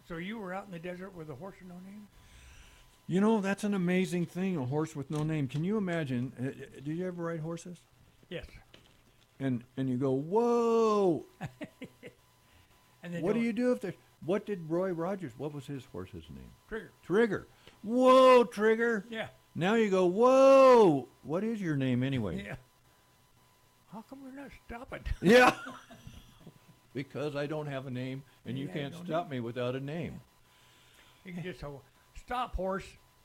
So you were out in the desert with a horse with no name? You know, that's an amazing thing, a horse with no name. Can you imagine? Did you ever ride horses? Yes. And you go, whoa! And then What do you do if there's... What did Roy Rogers, what was his horse's name? Trigger. Trigger. Whoa, Trigger! Yeah. Now you go, whoa! What is your name anyway? Yeah. How come we're not stopping? Yeah. Because I don't have a name, and you Yeah, can't no stop me without a name. You can just go, stop, horse.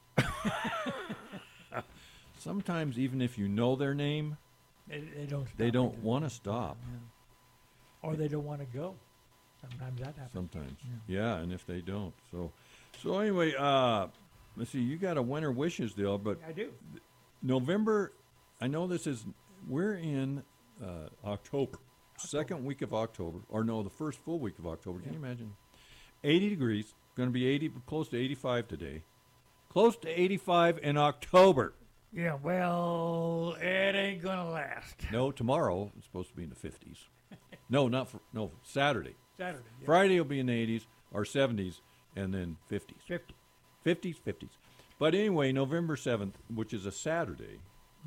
Sometimes, even if you know their name, They don't stop. they don't want to stop. Yeah. Or they don't want to go. Sometimes that happens. Sometimes, yeah, and if they don't, so anyway, let's see. You got a winter wishes deal, but I do. November. I know this is. We're in October, second week of October, or no, the first full week of October. Can you imagine? 80 degrees. Going to be 80, close to 85 today. Close to 85 in October. Yeah, well, it ain't going to last. No, tomorrow it's supposed to be in the 50s. No, Saturday. Saturday. Yeah. Friday will be in the 80s or 70s, and then 50s. 50. 50s. But anyway, November 7th, which is a Saturday,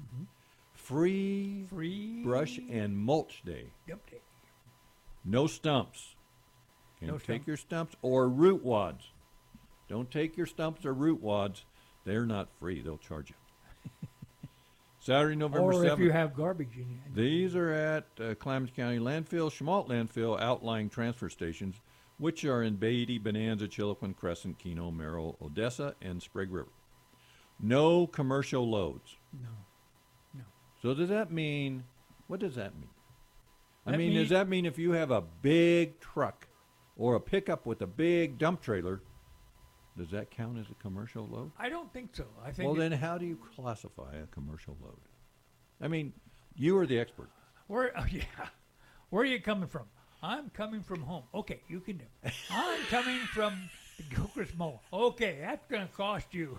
free brush and mulch day. Yep. No stumps. No Take stump. your stumps or root wads. Don't take your stumps or root wads. They're not free. They'll charge you. Saturday, November 7th. Or if you have garbage in it. These are at Klamath County Landfill, Schmaltz Landfill, outlying transfer stations, which are in Beatty, Bonanza, Chiloquin, Crescent, Keno, Merrill, Odessa, and Sprague River. No commercial loads. No. So does that mean, what does that mean? Does That that mean if you have a big truck or a pickup with a big dump trailer, does that count as a commercial load? I don't think so. I think Well, then how do you classify a commercial load? I mean, you are the expert. Where are you coming from? I'm coming from home. Okay, you can do it. I'm coming from the Gilchrist Mall. Okay, that's going to cost you.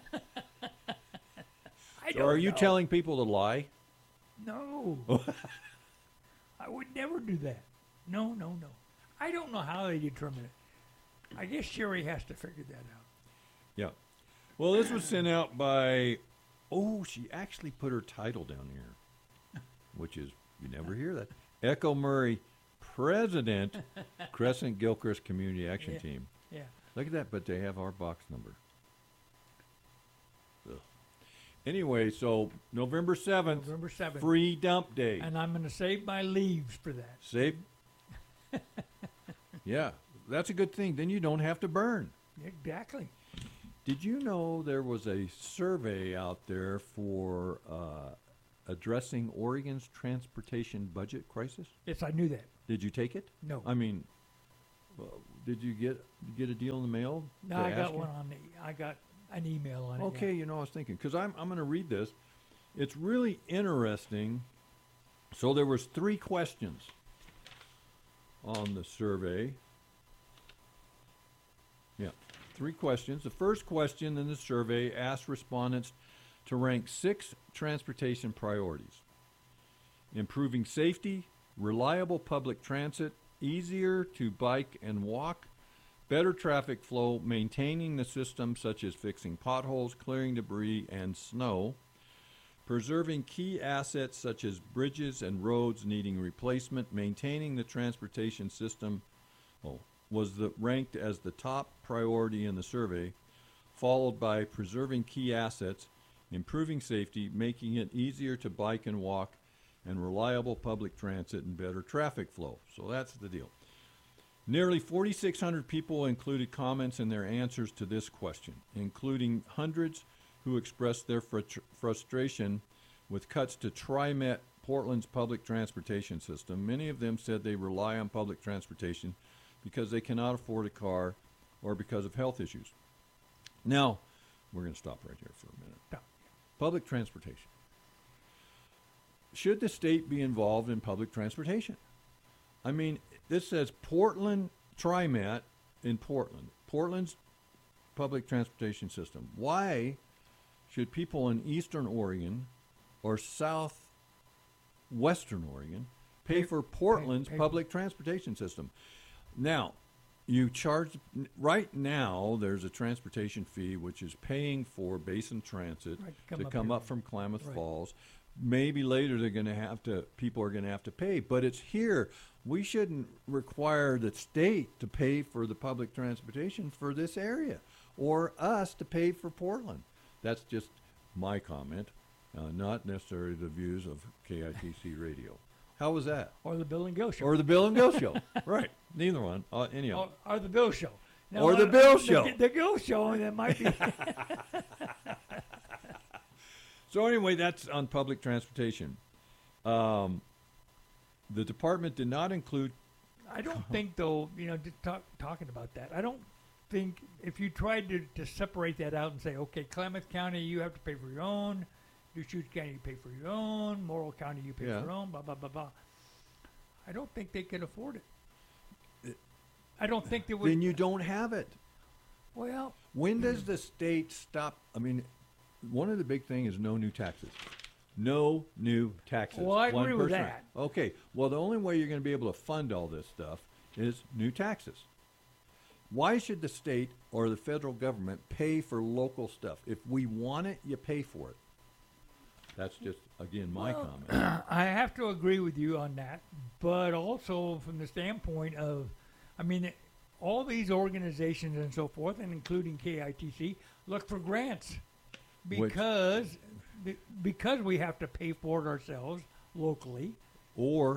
So are you telling people to lie? No. I would never do that. No. I don't know how they determine it. I guess Sherry has to figure that out. Yeah. Well, this was sent out by, she actually put her title down here, which is, you never hear that. Echo Murray, President, Crescent Gilchrist Community Action Team. Yeah. Look at that, but they have our box number. Ugh. Anyway, so November 7th, November 7th. free dump day. And I'm going to save my leaves for that. Save. Yeah, that's a good thing. Then you don't have to burn. Exactly. Did you know there was a survey out there for addressing Oregon's transportation budget crisis? Yes, I knew that. Did you take it? No. I mean, did you get a deal in the mail? No, to I ask got you? one on the. I got an email on it. Okay, I was thinking, because I'm going to read this. It's really interesting. So there was 3 questions on the survey. Yeah, 3 questions. The first question in the survey asked respondents to rank 6 transportation priorities: improving safety, reliable public transit, easier to bike and walk, better traffic flow, maintaining the system such as fixing potholes, clearing debris and snow, preserving key assets such as bridges and roads needing replacement, maintaining the transportation system was ranked as the top priority in the survey, followed by preserving key assets, improving safety, making it easier to bike and walk, and reliable public transit and better traffic flow. So that's the deal. Nearly 4,600 people included comments in their answers to this question, including hundreds who expressed their frustration with cuts to TriMet, Portland's public transportation system. Many of them said they rely on public transportation because they cannot afford a car or because of health issues. Now, we're going to stop right here for a minute. No. Public transportation. Should the state be involved in public transportation? I mean, this says Portland TriMet in Portland. Portland's public transportation system. Why should people in eastern Oregon or southwestern Oregon pay for Portland's public transportation system? Now, you charge right now. There's a transportation fee which is paying for Basin Transit Right, to up come here. up from Klamath Right. Falls. Maybe later they're going to have to. People are going to have to pay, but it's here. We shouldn't require the state to pay for the public transportation for this area, or us to pay for Portland. That's just my comment, not necessarily the views of KITC Radio. How was that? Or the Bill and Gil Show. Or the Bill and Gil Show? Right. Neither one. Any of them. Or the Bill Show. Or the Bill Show. The Gil Show, that might be. So anyway, that's on public transportation. The department did not include. I don't think, though, just talking about that, I don't think if you tried to separate that out and say, okay, Klamath County, you have to pay for your own, Deschutes County, you pay for your own, Morrill County, you pay Yeah. for your own, blah, blah, blah, blah. I don't think they can afford it. I don't think they would. Then you don't have it. Well, When does the state stop? I mean, one of the big things is no new taxes. No new taxes. Well, I One agree with percent. that. Okay. Well, the only way you're going to be able to fund all this stuff is new taxes. Why should the state or the federal government pay for local stuff? If we want it, you pay for it. That's just, again, my comment. I have to agree with you on that, but also from the standpoint of, all these organizations and so forth, and including KITC, look for grants because we have to pay for it ourselves locally. Or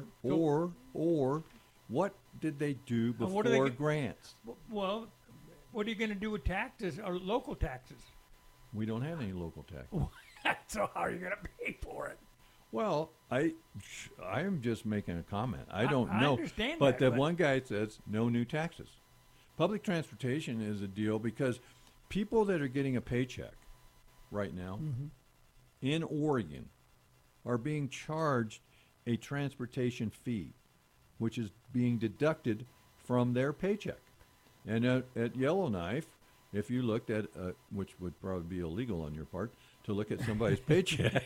what did they do And what do they before get- grants? Well, what are you going to do with taxes or local taxes? We don't have any local taxes. So how are you going to pay for it? Well, I am just making a comment. I don't I know. understand but that, the but- one guy says no new taxes. Public transportation is a deal because people that are getting a paycheck right now Mm-hmm. in Oregon are being charged a transportation fee, which is being deducted from their paycheck. And at Yellowknife, if you looked at, which would probably be illegal on your part, to look at somebody's paycheck,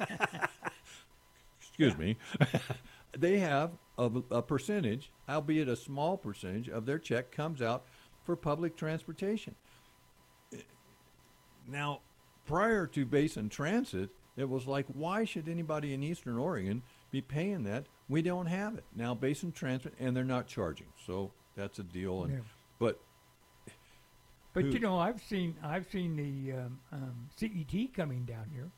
excuse me, they have a percentage, albeit a small percentage, of their check comes out for public transportation. Now, prior to Basin Transit, it was like, why should anybody in Eastern Oregon be paying that? We don't have it. Now, Basin Transit, and they're not charging. So that's a deal. And Yeah. But But Who- I've seen the CET coming down here.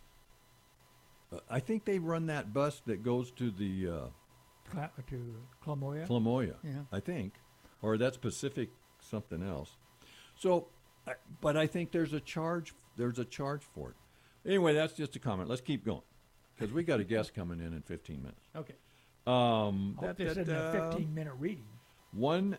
I think they run that bus that goes to the To Clamoya. Clamoya, Yeah. I think. Or that's Pacific something else. So, but I think there's a charge for it. Anyway, that's just a comment. Let's keep going because we got a guest coming in 15 minutes. Okay. That, Hope this isn't a 15-minute reading. One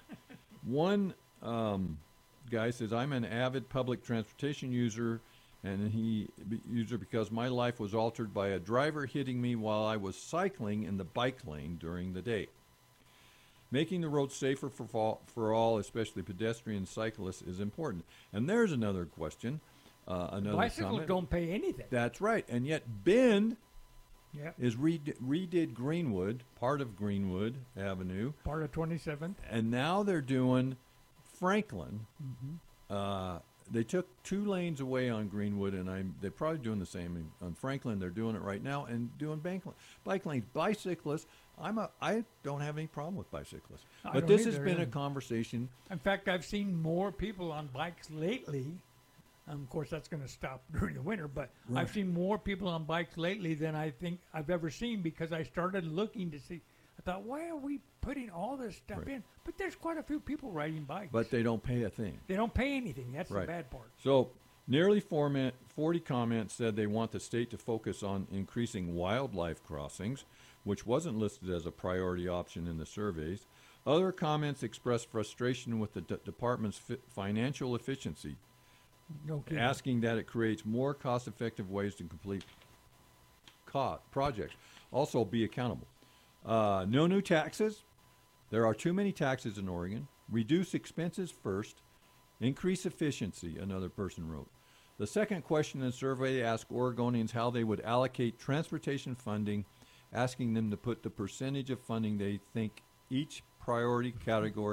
guy says, I'm an avid public transportation user, and user because my life was altered by a driver hitting me while I was cycling in the bike lane during the day. Making the roads safer for all, especially pedestrians, cyclists, is important. And there's another question, another Bicycles comment. don't pay anything. That's right. And yet Bend Yeah. is redid Greenwood, part of Greenwood Avenue, Part of 27th. and now they're doing Franklin. Mm-hmm. They took 2 lanes away on Greenwood, and they're probably doing the same on Franklin. They're doing it right now and doing bike lanes. Bicyclists, I don't have any problem with bicyclists, I but don't this has either, been yeah. a conversation. In fact, I've seen more people on bikes lately. Of course, that's going to stop during the winter, but Right. I've seen more people on bikes lately than I think I've ever seen because I started looking to see. I thought, why are we putting all this stuff Right. in? But there's quite a few people riding bikes. But they don't pay a thing. they don't pay anything. That's Right. the bad part. So nearly 40 comments said they want the state to focus on increasing wildlife crossings, which wasn't listed as a priority option in the surveys. Other comments expressed frustration with the department's financial efficiency, No kidding. asking that it creates more cost-effective ways to complete projects. Also, be accountable. No new taxes. There are too many taxes in Oregon. Reduce expenses first. Increase efficiency, another person wrote. The second question in the survey asked Oregonians how they would allocate transportation funding, asking them to put the percentage of funding they think each priority category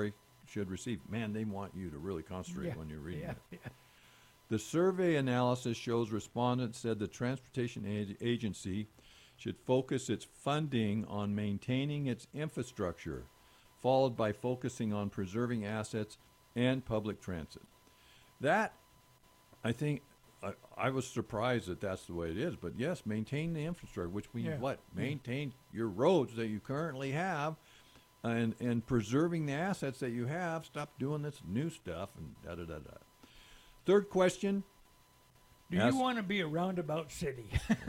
should receive. Man, they want you to really concentrate when you're reading it. Yeah. The survey analysis shows respondents said the Transportation Agency should focus its funding on maintaining its infrastructure, followed by focusing on preserving assets and public transit. That, I think, I was surprised that that's the way it is. But yes, maintain the infrastructure, which means what? Maintain your roads that you currently have, and preserving the assets that you have. Stop doing this new stuff and da-da-da-da. Third question. Do you want to be a roundabout city?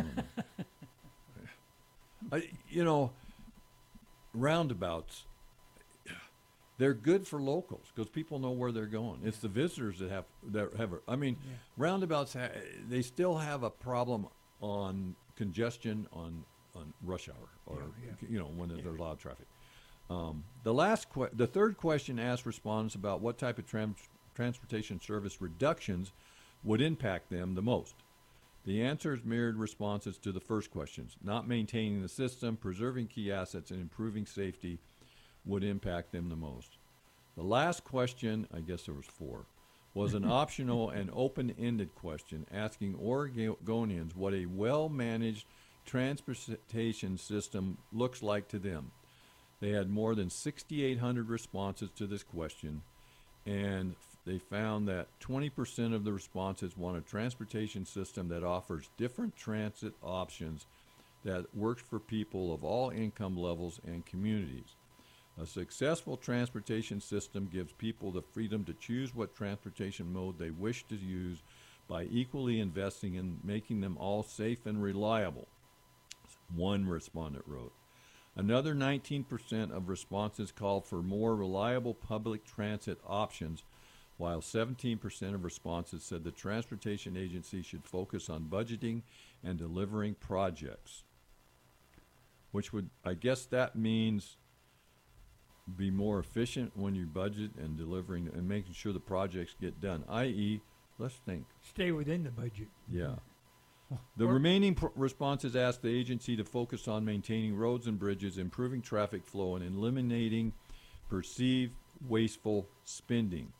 Roundabouts, they're good for locals because people know where they're going. It's the visitors that have. Roundabouts, they still have a problem on congestion on rush hour or when there's a lot of traffic. The third question asked respondents about what type of transportation service reductions would impact them the most. The answers mirrored responses to the first questions. Not maintaining the system, preserving key assets, and improving safety would impact them the most. The last question, I guess there was 4, was an optional and open-ended question asking Oregonians what a well-managed transportation system looks like to them. They had more than 6,800 responses to this question, and they found that 20% of the responses want a transportation system that offers different transit options that works for people of all income levels and communities. A successful transportation system gives people the freedom to choose what transportation mode they wish to use by equally investing in making them all safe and reliable, one respondent wrote. Another 19% of responses called for more reliable public transit options, while 17% of responses said the transportation agency should focus on budgeting and delivering projects. Which would, I guess that means be more efficient when you budget and delivering and making sure the projects get done, i.e., let's think. Stay within the budget. Yeah. The remaining responses asked the agency to focus on maintaining roads and bridges, improving traffic flow, and eliminating perceived wasteful spending.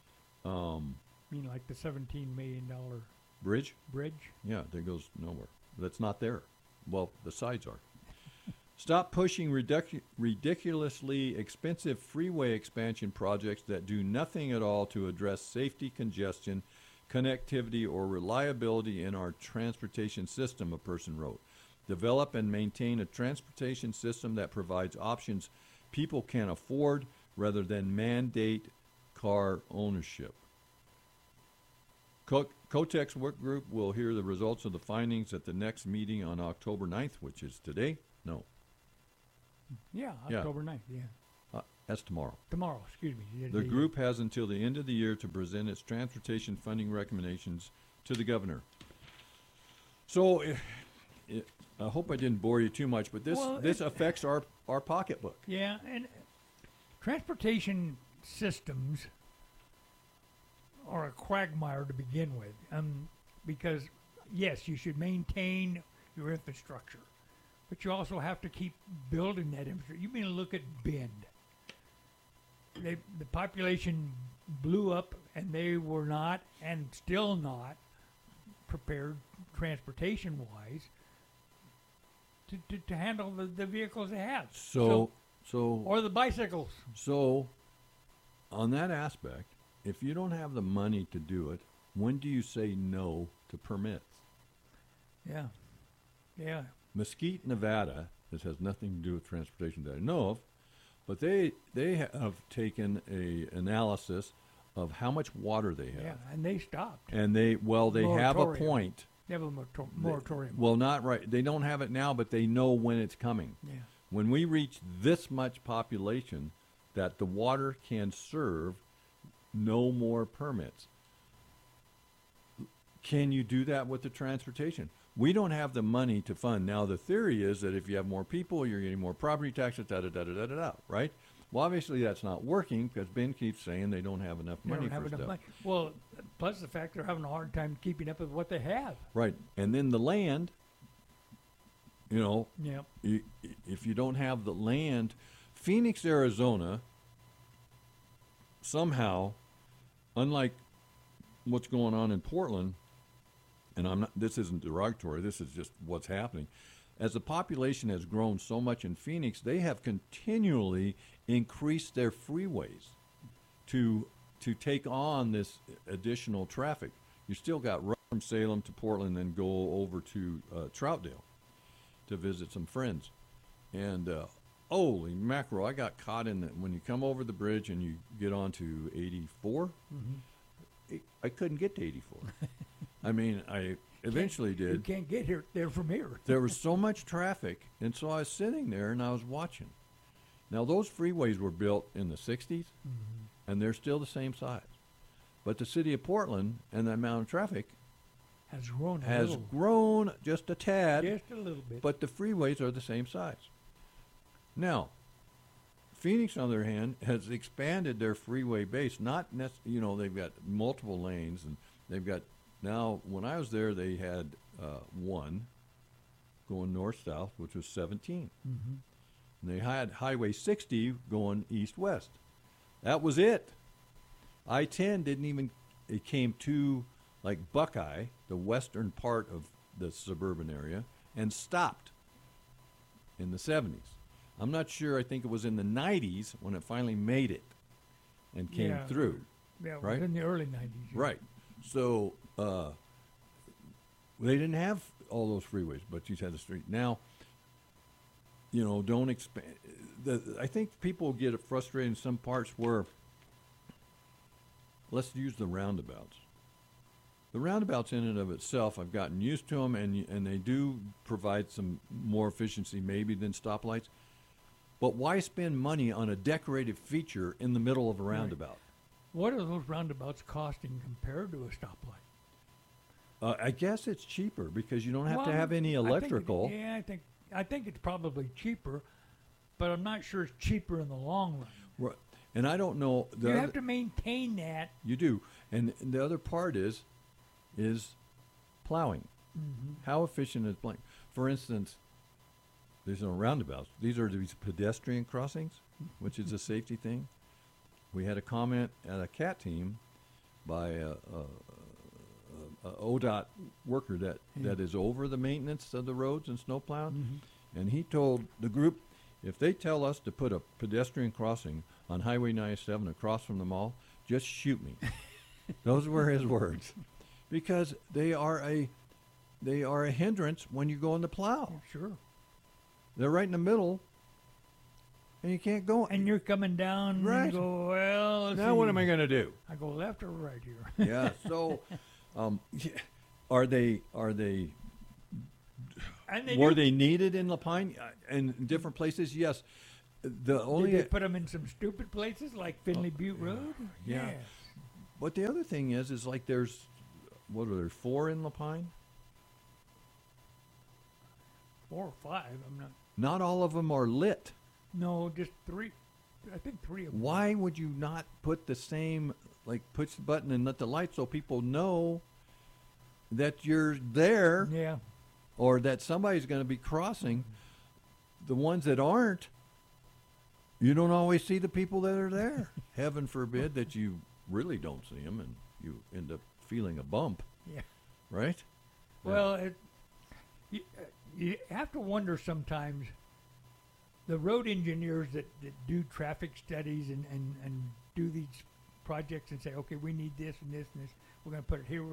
mean like the $17 million bridge? Bridge? Yeah, that goes nowhere. That's not there. Well, the sides are. Stop pushing ridiculously expensive freeway expansion projects that do nothing at all to address safety, congestion, connectivity, or reliability in our transportation system, a person wrote. Develop and maintain a transportation system that provides options people can afford rather than mandate car ownership. COTEX work group will hear the results of the findings at the next meeting on October 9th, which is today? No. Yeah, October 9th, yeah. That's tomorrow. Tomorrow, excuse me. The group has until the end of the year to present its transportation funding recommendations to the governor. So, I hope I didn't bore you too much, but this affects our pocketbook. Yeah, and transportation systems are a quagmire to begin with, because, yes, you should maintain your infrastructure, but you also have to keep building that infrastructure. You mean look at Bend. The population blew up, and they were not, and still not, prepared transportation-wise to handle the vehicles they have. So, or the bicycles. So, on that aspect, if you don't have the money to do it, when do you say no to permits? Yeah. Yeah. Mesquite, Nevada, this has nothing to do with transportation that I know of, but they have taken a analysis of how much water they have. Yeah, and they stopped. And they have a point. They have a moratorium. Well, not right. They don't have it now, but they know when it's coming. Yeah. When we reach this much population that the water can serve, no more permits. Can you do that with the transportation? We don't have the money to fund. Now, the theory is that if you have more people, you're getting more property taxes, right? Well, obviously that's not working because Ben keeps saying they don't have enough money for stuff. Money. Well, plus the fact they're having a hard time keeping up with what they have. Right. And then the land, if you don't have the land, Phoenix, Arizona, somehow, unlike what's going on in Portland, and I'm not, this isn't derogatory, this is just what's happening. As the population has grown so much in Phoenix, they have continually increased their freeways to take on this additional traffic. You still got right from Salem to Portland, then go over to Troutdale to visit some friends. And holy mackerel, I got caught in that. When you come over the bridge and you get onto 84, I couldn't get to 84. I mean, I eventually You did. can't get there from here. There was so much traffic, and so I was sitting there and I was watching. Now, those freeways were built in the 60s, and they're still the same size. But the city of Portland and the amount of traffic Has grown a has little. grown just a tad, Just a little bit. but the freeways are the same size. Now, Phoenix, on the other hand, has expanded their freeway base. They've got multiple lanes, and they've got now. When I was there, they had one going north-south, which was 17. Mhm. And they had Highway 60 going east-west. That was it. I-10 didn't even. It came to like Buckeye, the western part of the suburban area, and stopped in the 70s. I'm not sure. I think it was in the 90s when it finally made it and came Yeah. through. Yeah, it right? was in the early 90s. yeah. Right. So they didn't have all those freeways, but you had the street. Now, don't expand. I think people get frustrated in some parts where, let's use the roundabouts. The roundabouts in and of itself, I've gotten used to them, and they do provide some more efficiency maybe than stoplights. But why spend money on a decorative feature in the middle of a roundabout? What are those roundabouts costing compared to a stoplight? I guess it's cheaper because you don't have to Well, have any I think electrical. I think it's probably cheaper, but I'm not sure it's cheaper in the long run. Right. And I don't know. You have to maintain that. You do. And the other part is plowing. Mm-hmm. How efficient is plowing? For instance, there's no roundabouts. These are these pedestrian crossings, which is a safety thing. We had a comment at a CAT team by a ODOT worker that is over the maintenance of the roads and snow plowing. Mm-hmm. And he told the group, if they tell us to put a pedestrian crossing on Highway 97 across from the mall, just shoot me. Those were his words. Because they are a hindrance when you go in the plow. Sure. They're right in the middle, and you can't go. And you're coming down Right. and go, well, let's Now what see. am I going to do? I go left or right here. Yeah. So, are they And they were do. they needed in La Pine and in different places? Yes. The only Did they put them in some stupid places like Finley Butte Road? yeah. Yes. But the other thing is like there's what are there 4 in La Pine? 4 or 5. I'm not. Not all of them are lit. No, just 3. I think 3 of them. Why would you not put the same, like push the button and let the light so people know that you're there Yeah. or that somebody's going to be crossing? The ones that aren't, you don't always see the people that are there. Heaven forbid that you really don't see them and you end up feeling a bump, Yeah. right? Well, you have to wonder sometimes. The road engineers that do traffic studies and do these projects and say, okay, we need this and this and this. We're going to put it here.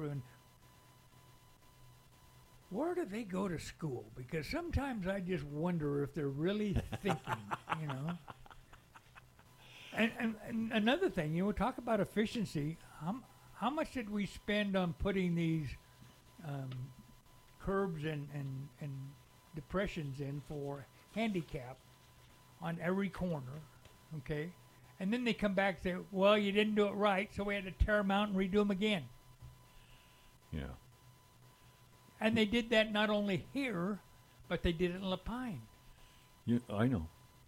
Where do they go to school? Because sometimes I just wonder if they're really thinking, you know. And another thing, talk about efficiency. How much did we spend on putting these curbs and depressions in for handicap on every corner, okay? And then they come back and say, well, you didn't do it right, so we had to tear them out and redo them again. Yeah. And they did that not only here, but they did it in La Pine. I know.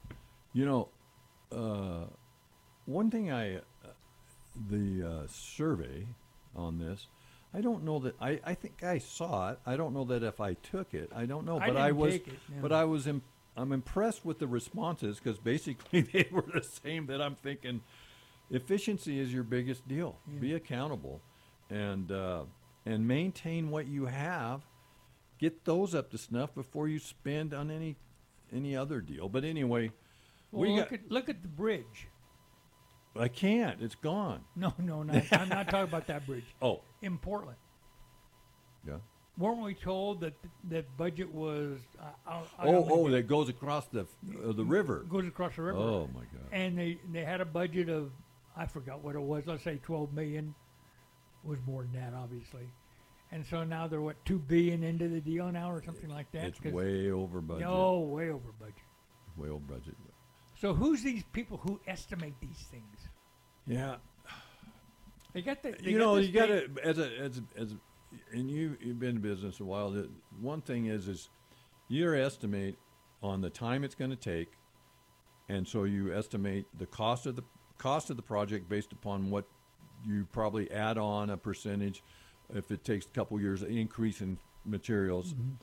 One thing the survey on this, I don't know that I think I saw it. I don't know that if I took it. I don't know, I but I didn't was take it, no. but I'm impressed with the responses because basically they were the same that I'm thinking efficiency is your biggest deal. Yeah. Be accountable, and maintain what you have. Get those up to snuff before you spend on any other deal. But anyway, Well, look at the bridge. I can't. It's gone. No, I'm not talking about that bridge. Oh, In Portland. yeah. Weren't we told that that budget was? I don't Oh, know, that goes across the river. goes across the river. Oh my God. And they had a budget of, I forgot what it was. Let's say 12 million. It was more than that, obviously. And so now they're what, 2 billion into the deal now or something like that. It's 'Cause- way over budget. No, way over budget. Way over budget. So who's these people who estimate these things? Yeah. They got the. They You got know, the you got state- to and you've been in business a while. One thing is you estimate on the time it's going to take, and so you estimate the cost of the project based upon what you probably add on a percentage if it takes a couple years, an increase in materials. Mm-hmm.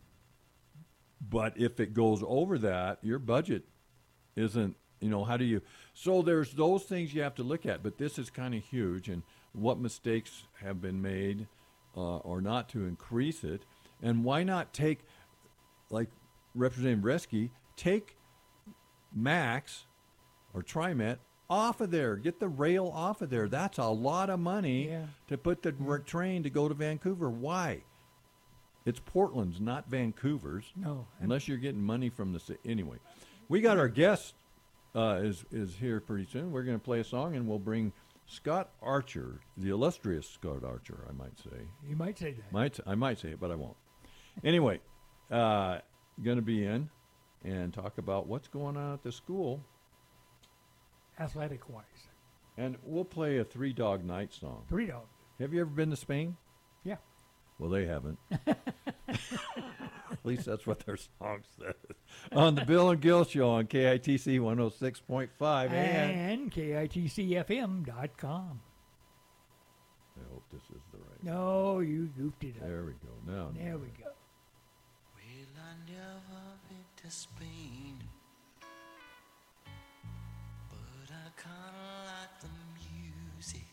But if it goes over that, your budget isn't. How do you? So there's those things you have to look at. But this is kind of huge, and what mistakes have been made or not to increase it, and why not take, like Representative Reski, take Max or TriMet off of there. Get the rail off of there. That's a lot of money Yeah. to put the train to go to Vancouver. Why? It's Portland's, not Vancouver's. No. Unless you're getting money from the city. Anyway, we got our guest is here pretty soon. We're going to play a song, and we'll bring Scott Archer, the illustrious Scott Archer, I might say. You might say that. I might say it, but I won't. Anyway, going to be in and talk about what's going on at the school, Athletic wise. and we'll play a Three Dog Night song. 3 dogs. Have you ever been to Spain? Yeah. Well, they haven't. At least that's what their song says. On the Bill and Gil Show on KITC 106.5 And KITCFM.com. I hope this is the right. No, you goofed it up. There we go. Now. There we go. Well, I never been to Spain, but I kinda like the music.